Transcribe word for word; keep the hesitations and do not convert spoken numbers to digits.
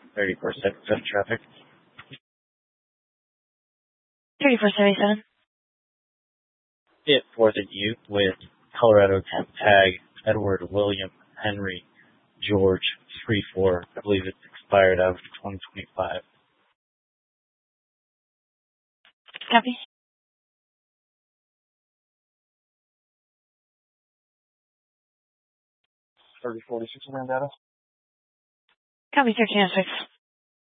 thirty-four seventy-seven traffic. thirty-four seventy-seven. It forwarded you with Colorado temp tag Edward William Henry George three four. I believe it's expired out of twenty twenty-five. Copy. thirty forty-six data. Copy thirteen oh six.